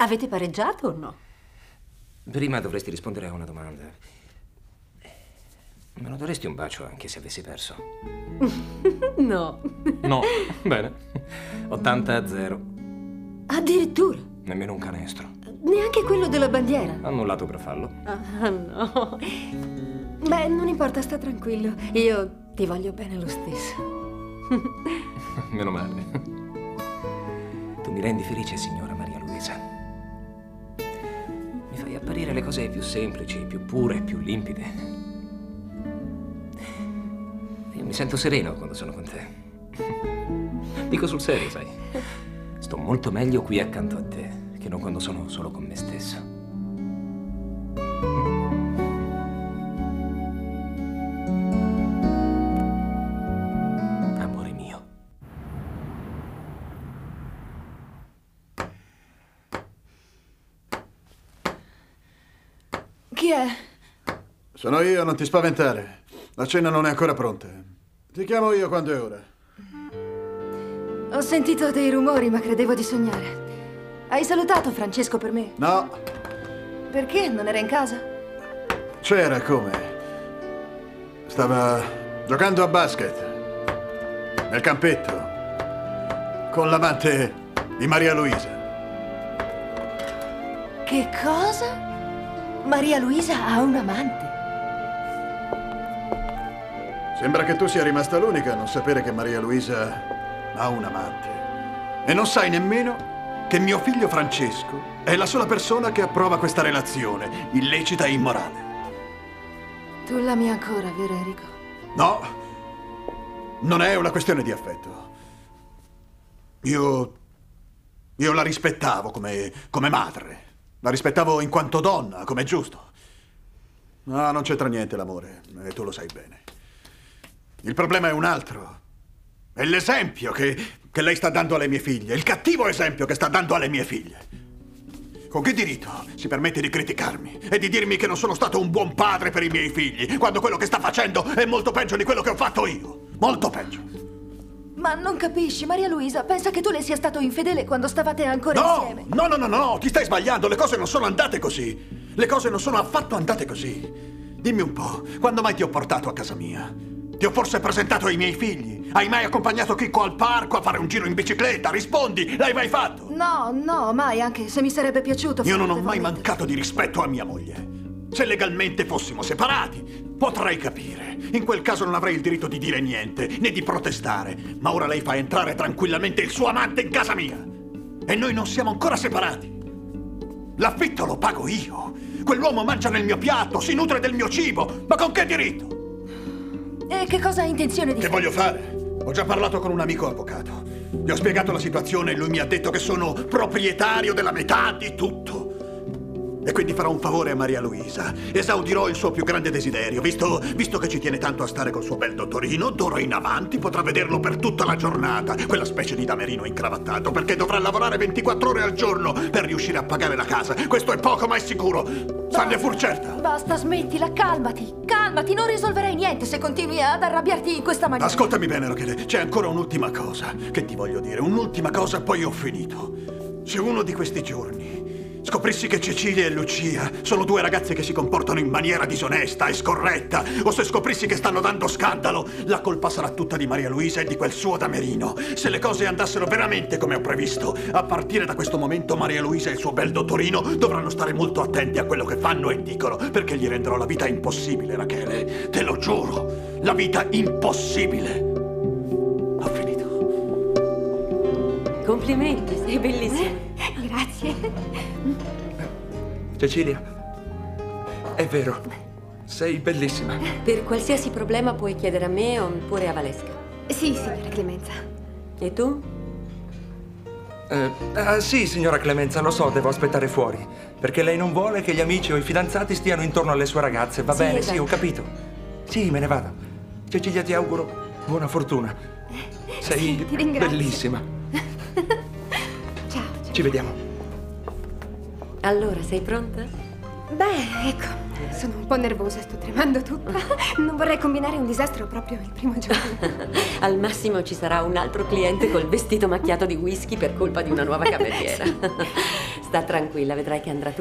Avete pareggiato o no? Prima dovresti rispondere a una domanda. Me lo daresti un bacio anche se avessi perso? No. No, bene. 80-0. Addirittura? Nemmeno un canestro. Neanche quello della bandiera? Annullato per fallo. Ah, no. Beh, non importa, sta tranquillo. Io ti voglio bene lo stesso. Meno male. Tu mi rendi felice, signora Maria Luisa. Mi fai apparire le cose più semplici, più pure, più limpide. Io mi sento sereno quando sono con te. Dico sul serio, sai. Sto molto meglio qui accanto a te che non quando sono solo con me stesso. Amore mio. Chi è? Sono io, non ti spaventare. La cena non è ancora pronta. Ti chiamo io quando è ora. Ho sentito dei rumori, ma credevo di sognare. Hai salutato Francesco per me? No, Perché? Non era in casa? c'era come. Stava giocando a basket. Nel campetto. Con l'amante di Maria Luisa. Che cosa? Maria Luisa ha un amante? Sembra che tu sia rimasta l'unica a non sapere che Maria Luisa ha un amante. E non sai nemmeno che mio figlio Francesco è la sola persona che approva questa relazione, illecita e immorale. Tu l'ami ancora, vero Enrico? No, non è una questione di affetto. Io la rispettavo come madre. La rispettavo in quanto donna, come è giusto. No, non c'entra niente l'amore, e tu lo sai bene. Il problema è un altro. È l'esempio che lei sta dando alle mie figlie, il cattivo esempio che sta dando alle mie figlie. Con che diritto si permette di criticarmi e di dirmi che non sono stato un buon padre per i miei figli, quando quello che sta facendo è molto peggio di quello che ho fatto io? Molto peggio. Ma non capisci, Maria Luisa pensa che tu le sia stato infedele quando stavate ancora insieme. No, ti stai sbagliando, le cose non sono andate così. Le cose non sono affatto andate così. Dimmi un po', quando mai ti ho portato a casa mia? Ti ho forse presentato ai miei figli? Hai mai accompagnato Chicco al parco a fare un giro in bicicletta? Rispondi, l'hai mai fatto? No, mai, anche se mi sarebbe piaciuto. Io non ho forte, mai volete. mancato di rispetto a mia moglie. Se legalmente fossimo separati, potrei capire. In quel caso non avrei il diritto di dire niente, né di protestare. Ma ora lei fa entrare tranquillamente il suo amante in casa mia. E noi non siamo ancora separati. L'affitto lo pago io. Quell'uomo mangia nel mio piatto, si nutre del mio cibo. Ma con che diritto? E che cosa hai intenzione di Che fare? voglio fare? Ho già parlato con un amico avvocato. Gli ho spiegato la situazione e lui mi ha detto che sono proprietario della metà di tutto. E quindi farò un favore a Maria Luisa. Esaudirò il suo più grande desiderio. Visto che ci tiene tanto a stare col suo bel dottorino, d'ora in avanti potrà vederlo per tutta la giornata. Quella specie di damerino incravattato, perché dovrà lavorare 24 ore al giorno per riuscire a pagare la casa. Questo è poco ma è sicuro. Sanne fur certa. Basta, smettila, calmati, non risolverai niente se continui ad arrabbiarti in questa maniera. Ascoltami bene, Rachele, c'è ancora un'ultima cosa che ti voglio dire. Un'ultima cosa, poi ho finito. Se uno di questi giorni scoprissi che Cecilia e Lucia sono due ragazze che si comportano in maniera disonesta e scorretta, o se scoprissi che stanno dando scandalo, la colpa sarà tutta di Maria Luisa e di quel suo damerino. Se le cose andassero veramente come ho previsto, a partire da questo momento Maria Luisa e il suo bel dottorino dovranno stare molto attenti a quello che fanno e dicono, perché gli renderò la vita impossibile, Rachele. Te lo giuro, la vita impossibile. Ho finito. Complimenti, sei bellissima. Grazie. Cecilia, è vero, sei bellissima. Per qualsiasi problema puoi chiedere a me oppure a Valesca. Sì, signora Clemenza. E tu? Sì, signora Clemenza, lo so, devo aspettare fuori. Perché lei non vuole che gli amici o i fidanzati stiano intorno alle sue ragazze. Va Sì, bene, esatto. sì, ho capito. Sì, me ne vado. Cecilia, ti auguro buona fortuna. Sei Sì, ti ringrazio. bellissima. Ciao. Ci vediamo. Allora, sei pronta? Beh, ecco, sono un po' nervosa, sto tremando tutta. Non vorrei combinare un disastro proprio il primo giorno. Al massimo ci sarà un altro cliente col vestito macchiato di whisky per colpa di una nuova cameriera. Sta tranquilla, vedrai che andrà tutto